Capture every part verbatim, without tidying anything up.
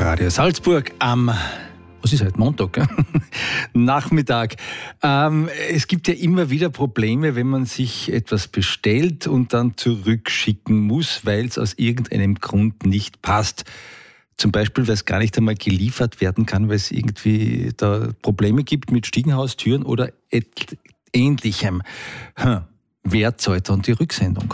Radio Salzburg am, was ist heute, Montag, gell? Nachmittag. Ähm, es gibt ja immer wieder Probleme, wenn man sich etwas bestellt und dann zurückschicken muss, weil es aus irgendeinem Grund nicht passt. Zum Beispiel, weil es gar nicht einmal geliefert werden kann, weil es irgendwie da Probleme gibt mit Stiegenhaustüren oder et- Ähnlichem. Hm. Wer zahlt dann die Rücksendung?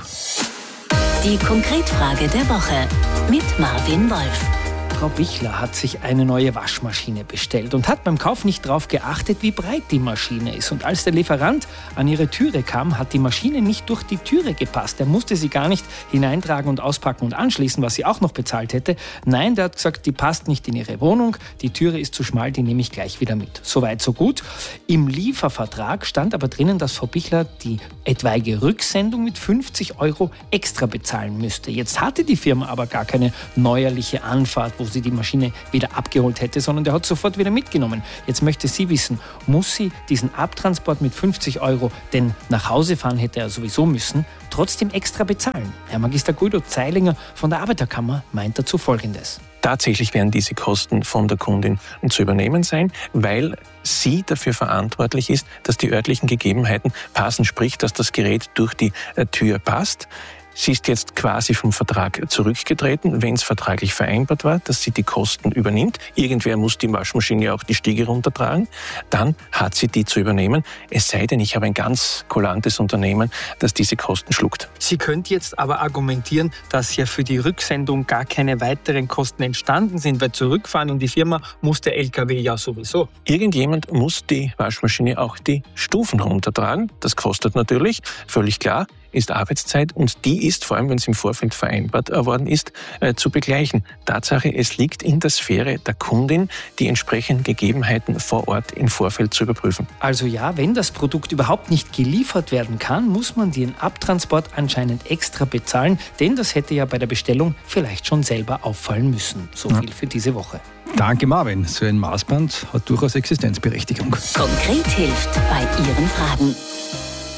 Die Konkretfrage der Woche mit Marvin Wolf. Frau Bichler hat sich eine neue Waschmaschine bestellt und hat beim Kauf nicht darauf geachtet, wie breit die Maschine ist. Und als der Lieferant an ihre Türe kam, hat die Maschine nicht durch die Türe gepasst. Er musste sie gar nicht hineintragen und auspacken und anschließen, was sie auch noch bezahlt hätte. Nein, der hat gesagt, die passt nicht in ihre Wohnung, die Türe ist zu schmal, die nehme ich gleich wieder mit. Soweit, so gut. Im Liefervertrag stand aber drinnen, dass Frau Bichler die etwaige Rücksendung mit fünfzig Euro extra bezahlen müsste. Jetzt hatte die Firma aber gar keine neuerliche Anfahrt, wo sie die Maschine wieder abgeholt hätte, sondern der hat sofort wieder mitgenommen. Jetzt möchte sie wissen, muss sie diesen Abtransport mit fünfzig Euro, denn nach Hause fahren hätte er sowieso müssen, trotzdem extra bezahlen? Herr Magister Guido Zeilinger von der Arbeiterkammer meint dazu Folgendes. Tatsächlich werden diese Kosten von der Kundin zu übernehmen sein, weil sie dafür verantwortlich ist, dass die örtlichen Gegebenheiten passen, sprich, dass das Gerät durch die Tür passt. Sie ist jetzt quasi vom Vertrag zurückgetreten, wenn es vertraglich vereinbart war, dass sie die Kosten übernimmt. Irgendwer muss die Waschmaschine auch die Stiege runtertragen. Dann hat sie die zu übernehmen. Es sei denn, ich habe ein ganz kulantes Unternehmen, das diese Kosten schluckt. Sie könnte jetzt aber argumentieren, dass ja für die Rücksendung gar keine weiteren Kosten entstanden sind, weil zurückfahren in die Firma muss der L K W ja sowieso. Irgendjemand muss die Waschmaschine auch die Stufen runtertragen. Das kostet natürlich, völlig klar, ist Arbeitszeit und die ist, vor allem wenn es im Vorfeld vereinbart worden ist, äh, zu begleichen. Tatsache, es liegt in der Sphäre der Kundin, die entsprechenden Gegebenheiten vor Ort im Vorfeld zu überprüfen. Also ja, wenn das Produkt überhaupt nicht geliefert werden kann, muss man den Abtransport anscheinend extra bezahlen, denn das hätte ja bei der Bestellung vielleicht schon selber auffallen müssen. So viel für diese Woche. Danke, Marvin. So ein Maßband hat durchaus Existenzberechtigung. Konkret hilft bei Ihren Fragen.